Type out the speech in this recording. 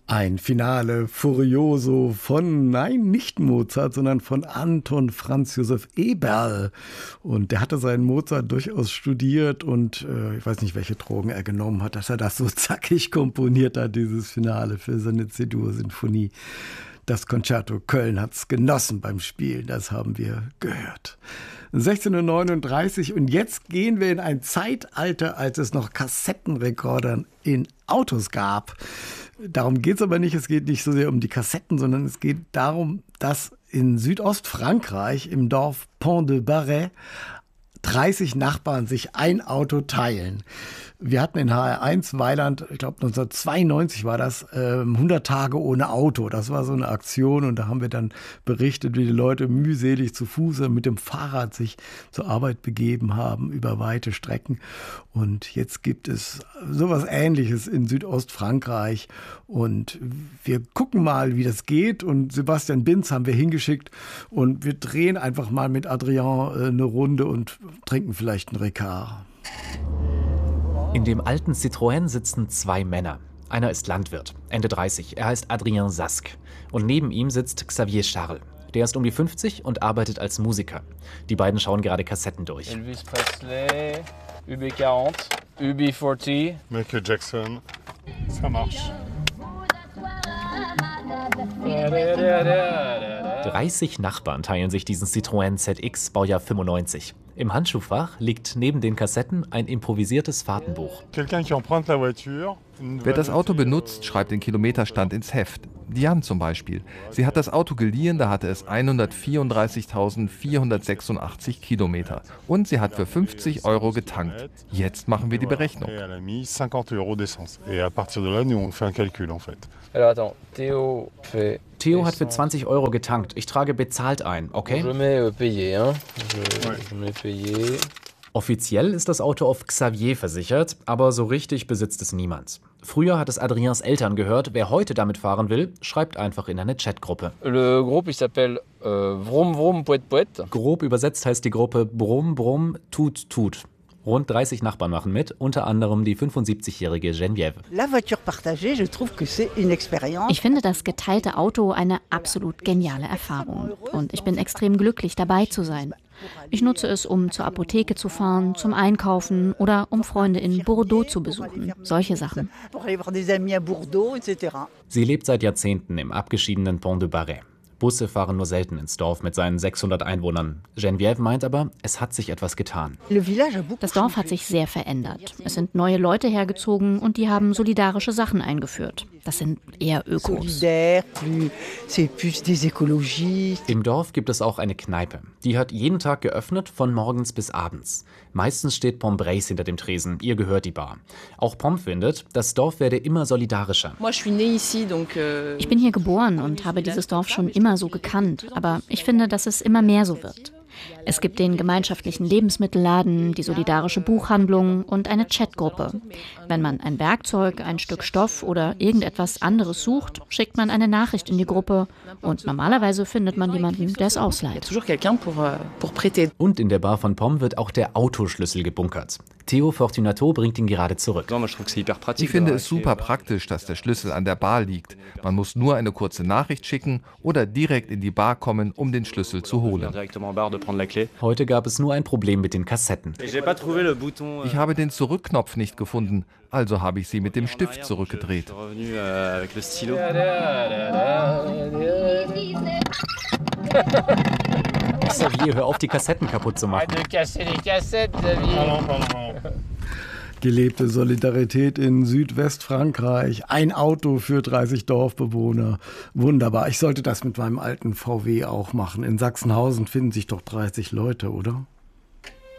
Ein Finale Furioso von, nein, nicht Mozart, sondern von Anton Franz Josef Eberl. Und der hatte seinen Mozart durchaus studiert und ich weiß nicht, welche Drogen er genommen hat, dass er das so zackig komponiert hat, dieses Finale für seine C-Dur-Sinfonie. Das Concerto Köln hat's genossen beim Spielen, das haben wir gehört. 16:39 Uhr und jetzt gehen wir in ein Zeitalter, als es noch Kassettenrekorder in Autos gab. Darum geht es aber nicht, es geht nicht so sehr um die Kassetten, sondern es geht darum, dass in Südostfrankreich im Dorf Pont-de-Barret 30 Nachbarn sich ein Auto teilen. Wir hatten in HR1 Weiland, ich glaube 1992 war das, 100 Tage ohne Auto. Das war so eine Aktion und da haben wir dann berichtet, wie die Leute mühselig zu Fuß mit dem Fahrrad sich zur Arbeit begeben haben über weite Strecken. Und jetzt gibt es sowas Ähnliches in Südostfrankreich und wir gucken mal, wie das geht. Und Sebastian Binz haben wir hingeschickt und wir drehen einfach mal mit Adrien eine Runde und trinken vielleicht einen Ricard. In dem alten Citroën sitzen zwei Männer. Einer ist Landwirt, Ende 30. Er heißt Adrien Sask. Und neben ihm sitzt Xavier Charles. Der ist um die 50 und arbeitet als Musiker. Die beiden schauen gerade Kassetten durch. Elvis Presley, UB40, UB40. Michael Jackson, ça marche. 30 Nachbarn teilen sich diesen Citroën ZX, Baujahr 95. Im Handschuhfach liegt neben den Kassetten ein improvisiertes Fahrtenbuch. Wer das Auto benutzt, schreibt den Kilometerstand ins Heft. Diane zum Beispiel. Sie hat das Auto geliehen, da hatte es 134.486 Kilometer. Und sie hat für 50 € getankt. Jetzt machen wir die Berechnung. Theo hat für 20 € getankt. Ich trage bezahlt ein, okay? Offiziell ist das Auto auf Xavier versichert, aber so richtig besitzt es niemand. Früher hat es Adriens Eltern gehört. Wer heute damit fahren will, schreibt einfach in eine Chatgruppe. Le groupe, il s'appelle Vroom Vroom Poet Poet. Grob übersetzt heißt die Gruppe Brumm Brumm Tut Tut. Rund 30 Nachbarn machen mit, unter anderem die 75-jährige Geneviève. Ich finde das geteilte Auto eine absolut geniale Erfahrung. Und ich bin extrem glücklich, dabei zu sein. Ich nutze es, um zur Apotheke zu fahren, zum Einkaufen oder um Freunde in Bordeaux zu besuchen. Solche Sachen. Sie lebt seit Jahrzehnten im abgeschiedenen Pont-de-Barret. Busse fahren nur selten ins Dorf mit seinen 600 Einwohnern. Geneviève meint aber, es hat sich etwas getan. Das Dorf hat sich sehr verändert. Es sind neue Leute hergezogen und die haben solidarische Sachen eingeführt. Das sind eher Ökos. Im Dorf gibt es auch eine Kneipe. Die hat jeden Tag geöffnet, von morgens bis abends. Meistens steht Pom Brace hinter dem Tresen, ihr gehört die Bar. Auch Pom findet, das Dorf werde immer solidarischer. Ich bin hier geboren und habe dieses Dorf schon immer so gekannt. Aber ich finde, dass es immer mehr so wird. Es gibt den gemeinschaftlichen Lebensmittelladen, die solidarische Buchhandlung und eine Chatgruppe. Wenn man ein Werkzeug, ein Stück Stoff oder irgendetwas anderes sucht, schickt man eine Nachricht in die Gruppe und normalerweise findet man jemanden, der es ausleiht. Und in der Bar von Pom wird auch der Autoschlüssel gebunkert. Theo Fortunato bringt ihn gerade zurück. Ich finde es super praktisch, dass der Schlüssel an der Bar liegt. Man muss nur eine kurze Nachricht schicken oder direkt in die Bar kommen, um den Schlüssel zu holen. Heute gab es nur ein Problem mit den Kassetten. Ich habe den Zurückknopf nicht gefunden, also habe ich sie mit dem Stift zurückgedreht. Xavier, hör auf, die Kassetten kaputt zu machen. Gelebte Solidarität in Südwestfrankreich. Ein Auto für 30 Dorfbewohner. Wunderbar. Ich sollte das mit meinem alten VW auch machen. In Sachsenhausen finden sich doch 30 Leute, oder?